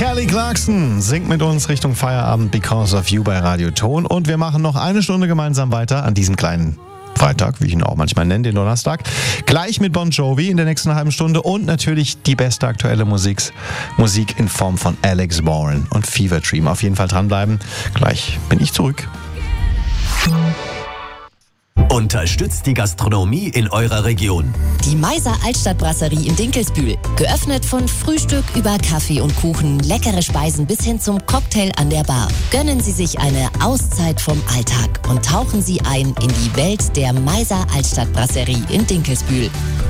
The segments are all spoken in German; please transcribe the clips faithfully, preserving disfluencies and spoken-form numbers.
Kelly Clarkson singt mit uns Richtung Feierabend Because of You bei Radio Ton. Und wir machen noch eine Stunde gemeinsam weiter an diesem kleinen Freitag, wie ich ihn auch manchmal nenne, den Donnerstag. Gleich mit Bon Jovi in der nächsten halben Stunde und natürlich die beste aktuelle Musik, Musik in Form von Alex Warren und Fever Dream. Auf jeden Fall dranbleiben. Gleich bin ich zurück. Unterstützt die Gastronomie in eurer Region. Die Meiser Altstadtbrasserie in Dinkelsbühl. Geöffnet von Frühstück über Kaffee und Kuchen, leckere Speisen bis hin zum Cocktail an der Bar. Gönnen Sie sich eine Auszeit vom Alltag und tauchen Sie ein in die Welt der Meiser Altstadtbrasserie in Dinkelsbühl.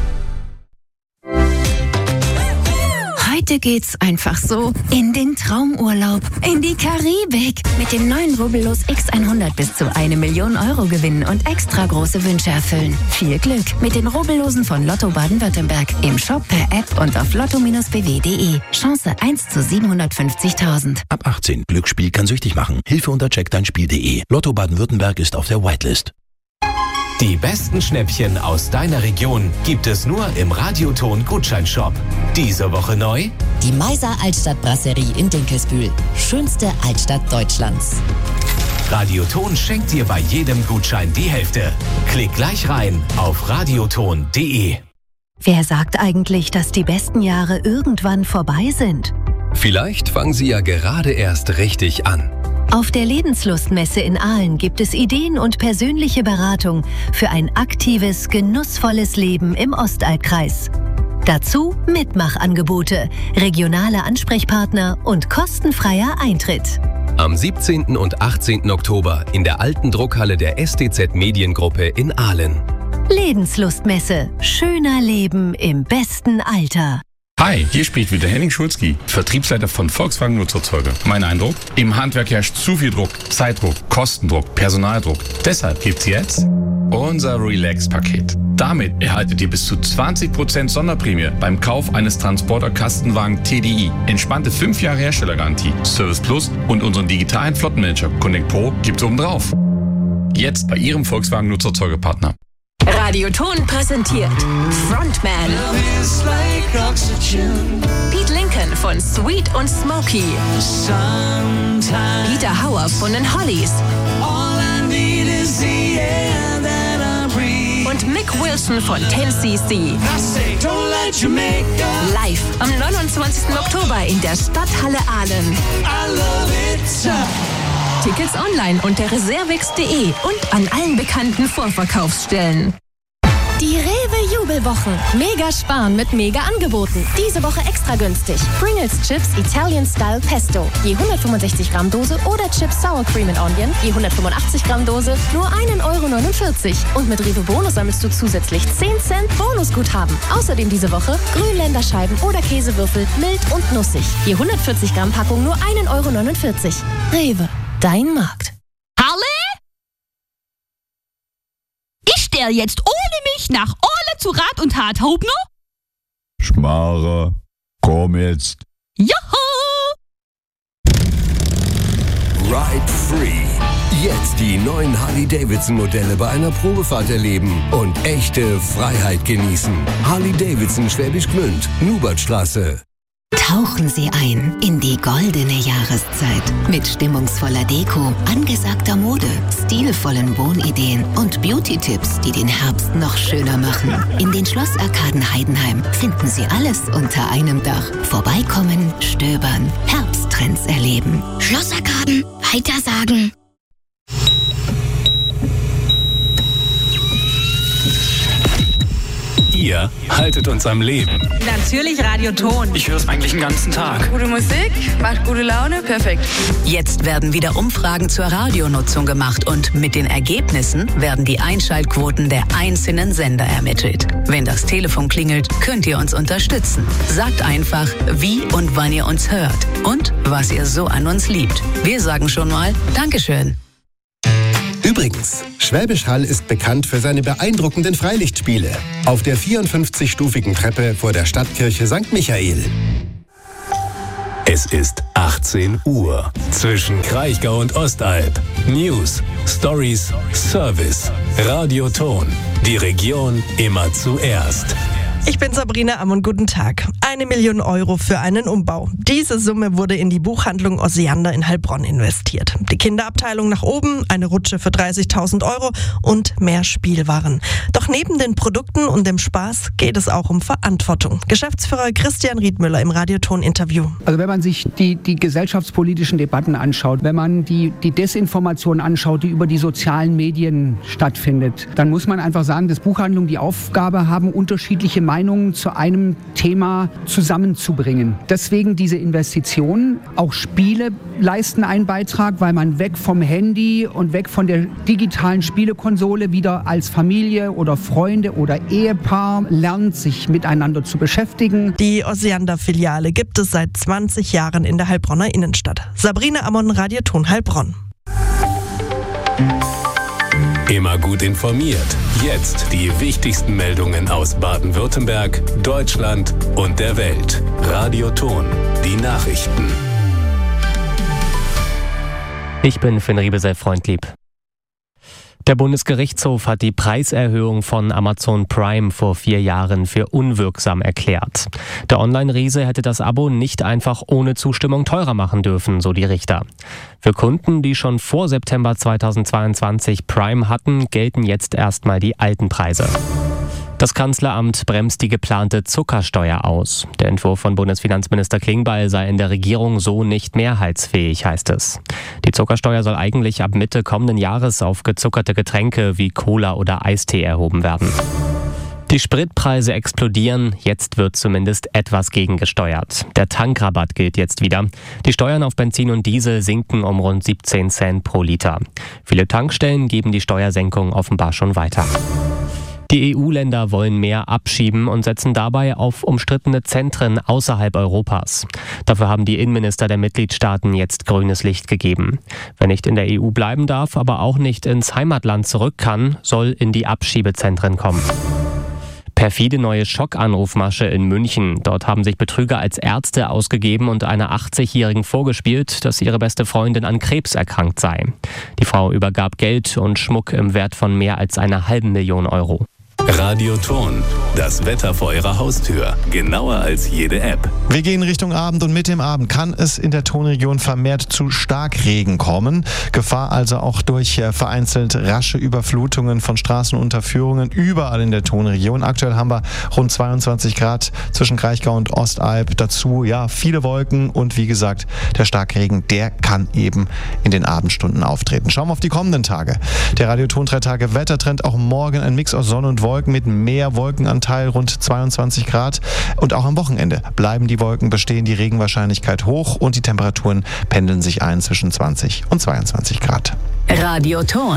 Heute geht's einfach so in den Traumurlaub, in die Karibik. Mit dem neuen Rubbellos X hundert bis zu eine Million Euro gewinnen und extra große Wünsche erfüllen. Viel Glück mit den Rubbellosen von Lotto Baden-Württemberg. Im Shop, per App und auf lotto Bindestrich b w punkt d e. Chance eins zu siebenhundertfünfzigtausend. Ab achtzehn. Glücksspiel kann süchtig machen. Hilfe unter check dein Spiel punkt d e. Lotto Baden-Württemberg ist auf der Whitelist. Die besten Schnäppchen aus deiner Region gibt es nur im Radioton Gutscheinshop. Diese Woche neu: Die Meiser Altstadtbrasserie in Dinkelsbühl. Schönste Altstadt Deutschlands. Radioton schenkt dir bei jedem Gutschein die Hälfte. Klick gleich rein auf radioton punkt d e. Wer sagt eigentlich, dass die besten Jahre irgendwann vorbei sind? Vielleicht fangen sie ja gerade erst richtig an. Auf der Lebenslustmesse in Aalen gibt es Ideen und persönliche Beratung für ein aktives, genussvolles Leben im Ostalbkreis. Dazu Mitmachangebote, regionale Ansprechpartner und kostenfreier Eintritt. Am siebzehnten und achtzehnten Oktober in der alten Druckhalle der S T Z Mediengruppe in Aalen. Lebenslustmesse. Schöner Leben im besten Alter. Hi, hier spricht wieder Henning Schulzki, Vertriebsleiter von Volkswagen Nutzerzeuger. Mein Eindruck? Im Handwerk herrscht zu viel Druck, Zeitdruck, Kostendruck, Personaldruck. Deshalb gibt's jetzt unser Relax-Paket. Damit erhaltet ihr bis zu zwanzig Prozent Sonderprämie beim Kauf eines Transporter-Kastenwagen T D I. Entspannte fünf Jahre Herstellergarantie, Service Plus und unseren digitalen Flottenmanager Connect Pro gibt's obendrauf. Jetzt bei Ihrem Volkswagen Nutzerzeugerpartner. Radioton präsentiert Frontman Pete Lincoln von Sweet und Smoky, Peter Hauer von den Hollies und Mick Wilson von ten C C. Live am neunundzwanzigsten Oktober in der Stadthalle Aalen. Tickets online unter reservex punkt d e und an allen bekannten Vorverkaufsstellen. Die Rewe Jubelwochen. Mega sparen mit mega Angeboten. Diese Woche extra günstig. Pringles Chips Italian Style Pesto. Je hundertfünfundsechzig Gramm Dose oder Chips Sour Cream and Onion. Je hundertfünfundachtzig Gramm Dose. Nur ein Euro neunundvierzig. Und mit Rewe Bonus sammelst du zusätzlich zehn Cent Bonusguthaben. Außerdem diese Woche Grünländerscheiben oder Käsewürfel mild und nussig. Je hundertvierzig Gramm Packung nur ein Euro neunundvierzig. Rewe. Dein Markt. Halle? Ich stell jetzt ohne mich nach Orle zu Rat und Tat, Hauptner? Schmarre, komm jetzt. Joho! Ride Free. Jetzt die neuen Harley-Davidson-Modelle bei einer Probefahrt erleben und echte Freiheit genießen. Harley-Davidson Schwäbisch Gmünd, Nubertstraße. Tauchen Sie ein in die goldene Jahreszeit mit stimmungsvoller Deko, angesagter Mode, stilvollen Wohnideen und Beauty-Tipps, die den Herbst noch schöner machen. In den Schlossarkaden Heidenheim finden Sie alles unter einem Dach. Vorbeikommen, stöbern, Herbsttrends erleben. Schlossarkaden, weitersagen. Ihr haltet uns am Leben. Natürlich Radioton. Ich höre es eigentlich den ganzen Tag. Gute Musik, macht gute Laune, perfekt. Jetzt werden wieder Umfragen zur Radionutzung gemacht und mit den Ergebnissen werden die Einschaltquoten der einzelnen Sender ermittelt. Wenn das Telefon klingelt, könnt ihr uns unterstützen. Sagt einfach, wie und wann ihr uns hört und was ihr so an uns liebt. Wir sagen schon mal Dankeschön. Übrigens, Schwäbisch Hall ist bekannt für seine beeindruckenden Freilichtspiele auf der vierundfünfzigstufigen Treppe vor der Stadtkirche Sankt Michael. Es ist achtzehn Uhr. Zwischen Kraichgau und Ostalb. News, Stories, Service. Radioton. Die Region immer zuerst. Ich bin Sabrina Amm und guten Tag. Eine Million Euro für einen Umbau. Diese Summe wurde in die Buchhandlung Osiander in Heilbronn investiert. Die Kinderabteilung nach oben, eine Rutsche für dreißigtausend Euro und mehr Spielwaren. Doch neben den Produkten und dem Spaß geht es auch um Verantwortung. Geschäftsführer Christian Riedmüller im Radioton-Interview. Also wenn man sich die, die gesellschaftspolitischen Debatten anschaut, wenn man die, die Desinformation anschaut, die über die sozialen Medien stattfindet, dann muss man einfach sagen, dass Buchhandlungen die Aufgabe haben, unterschiedliche Meinungen zu einem Thema zusammenzubringen. Deswegen diese Investitionen. Auch Spiele leisten einen Beitrag, weil man weg vom Handy und weg von der digitalen Spielekonsole wieder als Familie oder Freunde oder Ehepaar lernt, sich miteinander zu beschäftigen. Die Osiander-Filiale gibt es seit zwanzig Jahren in der Heilbronner Innenstadt. Sabrina Ammon, Radioton Heilbronn. Immer gut informiert. Jetzt die wichtigsten Meldungen aus Baden-Württemberg, Deutschland und der Welt. Radioton, die Nachrichten. Ich bin Finn Riebesell, Freundlieb. Der Bundesgerichtshof hat die Preiserhöhung von Amazon Prime vor vier Jahren für unwirksam erklärt. Der Online-Riese hätte das Abo nicht einfach ohne Zustimmung teurer machen dürfen, so die Richter. Für Kunden, die schon vor September zweitausendzweiundzwanzig Prime hatten, gelten jetzt erstmal die alten Preise. Das Kanzleramt bremst die geplante Zuckersteuer aus. Der Entwurf von Bundesfinanzminister Klingbeil sei in der Regierung so nicht mehrheitsfähig, heißt es. Die Zuckersteuer soll eigentlich ab Mitte kommenden Jahres auf gezuckerte Getränke wie Cola oder Eistee erhoben werden. Die Spritpreise explodieren, jetzt wird zumindest etwas gegengesteuert. Der Tankrabatt gilt jetzt wieder. Die Steuern auf Benzin und Diesel sinken um rund siebzehn Cent pro Liter. Viele Tankstellen geben die Steuersenkung offenbar schon weiter. Die E U-Länder wollen mehr abschieben und setzen dabei auf umstrittene Zentren außerhalb Europas. Dafür haben die Innenminister der Mitgliedstaaten jetzt grünes Licht gegeben. Wer nicht in der E U bleiben darf, aber auch nicht ins Heimatland zurück kann, soll in die Abschiebezentren kommen. Perfide neue Schockanrufmasche in München. Dort haben sich Betrüger als Ärzte ausgegeben und einer achtzigjährigen vorgespielt, dass ihre beste Freundin an Krebs erkrankt sei. Die Frau übergab Geld und Schmuck im Wert von mehr als einer halben Million Euro. Radioton, das Wetter vor Ihrer Haustür. Genauer als jede App. Wir gehen Richtung Abend und mit dem Abend kann es in der Tonregion vermehrt zu Starkregen kommen. Gefahr also auch durch vereinzelt rasche Überflutungen von Straßenunterführungen überall in der Tonregion. Aktuell haben wir rund zweiundzwanzig Grad zwischen Kraichgau und Ostalb. Dazu ja viele Wolken und wie gesagt, der Starkregen, der kann eben in den Abendstunden auftreten. Schauen wir auf die kommenden Tage. Der Radioton drei Tage Wettertrend, auch morgen ein Mix aus Sonne und Wolken mit mehr Wolkenanteil, rund zweiundzwanzig Grad. Und auch am Wochenende bleiben die Wolken bestehen, die Regenwahrscheinlichkeit hoch und die Temperaturen pendeln sich ein zwischen zwanzig und zweiundzwanzig Grad. Radioton,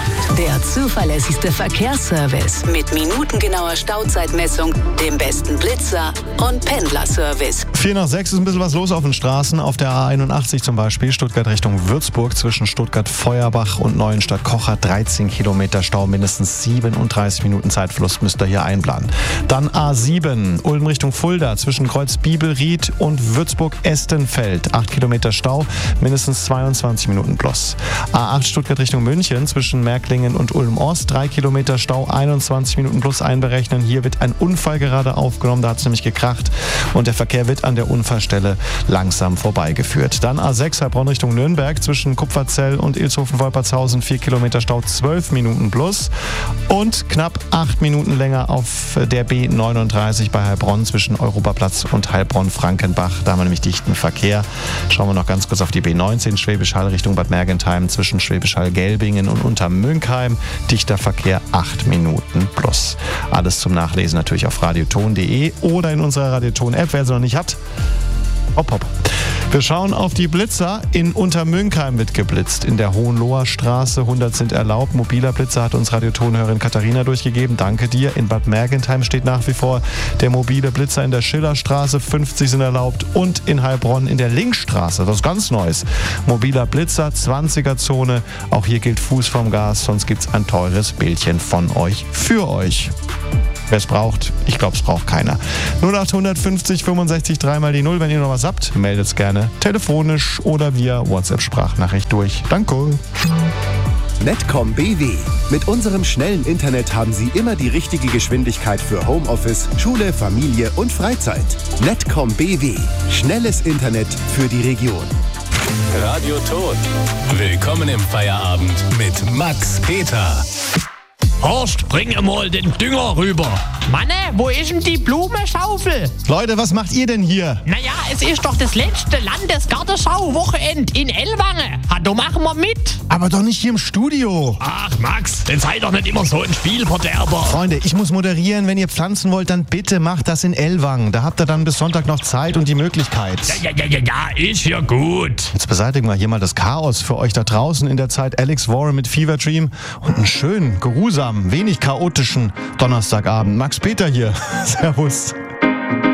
der zuverlässigste Verkehrsservice mit minutengenauer Stauzeitmessung, dem besten Blitzer und Pendlerservice. vier nach sechs ist ein bisschen was los auf den Straßen. Auf der A einundachtzig zum Beispiel, Stuttgart Richtung Würzburg, zwischen Stuttgart-Feuerbach und Neuenstadt-Kocher, dreizehn Kilometer Stau, mindestens siebenunddreißig Minuten Zeitverlust müsst ihr hier einplanen. Dann A sieben, Ulm Richtung Fulda, zwischen Kreuz-Bibelried und Würzburg-Estenfeld, acht Kilometer Stau, mindestens zweiundzwanzig Minuten plus. A acht Stuttgart Richtung München, zwischen Märklingen und Ulm-Ost, drei Kilometer Stau, einundzwanzig Minuten plus einberechnen. Hier wird ein Unfall gerade aufgenommen, da hat es nämlich gekracht und der Verkehr wird an der Unfallstelle langsam vorbeigeführt. Dann A sechs Heilbronn Richtung Nürnberg, zwischen Kupferzell und Ilshofen-Wolpertshausen, vier Kilometer Stau, zwölf Minuten plus und knapp acht Minuten länger auf der B neununddreißig bei Heilbronn zwischen Europaplatz und Heilbronn-Frankenbach. Da haben wir nämlich dichten Verkehr. Schauen wir noch ganz kurz auf die B neunzehn Schwäbisch Hall Richtung Bad Mergentheim, zwischen Schwäbisch Hall-Gelbingen und Untermünkheim. Dichter Verkehr, acht Minuten plus. Alles zum Nachlesen natürlich auf radioton punkt de oder in unserer Radioton-App, wer sie noch nicht hat. Hopp, hopp. Wir schauen auf die Blitzer. In Untermünkheim wird geblitzt. In der Hohenloher Straße, hundert sind erlaubt. Mobiler Blitzer hat uns Radiotonhörerin Katharina durchgegeben. Danke dir. In Bad Mergentheim steht nach wie vor der mobile Blitzer in der Schillerstraße. fünfzig sind erlaubt. Und in Heilbronn in der Linkstraße, das ist ganz Neues. Mobiler Blitzer, zwanziger Zone. Auch hier gilt Fuß vom Gas, sonst gibt es ein teures Bildchen von euch für euch. Wer es braucht, ich glaube, es braucht keiner. null acht fünfzig fünfundsechzig dreimal die null. Wenn ihr noch was habt, meldet es gerne telefonisch oder via WhatsApp-Sprachnachricht durch. Danke. Netcom B W. Mit unserem schnellen Internet haben Sie immer die richtige Geschwindigkeit für Homeoffice, Schule, Familie und Freizeit. Netcom B W. Schnelles Internet für die Region. Radio Ton. Willkommen im Feierabend mit Max Peter. Horst, bring mal den Dünger rüber. Manne, wo ist denn die Blumenschaufel? Leute, was macht ihr denn hier? Naja, es ist doch das letzte Landesgartenschau-Wochenend in Ellwangen. Ha, da machen wir mit. Aber doch nicht hier im Studio. Ach, Max, dann sei doch nicht immer so ein Spielverderber. Freunde, ich muss moderieren. Wenn ihr pflanzen wollt, dann bitte macht das in Ellwangen. Da habt ihr dann bis Sonntag noch Zeit und die Möglichkeit. Ja, ja, ja, ja, ja, ist ja gut. Jetzt beseitigen wir hier mal das Chaos für euch da draußen in der Zeit. Alex Warren mit Fever Dream und einen schönen, geruhsamen, wenig chaotischen Donnerstagabend. Max Peter hier. Servus.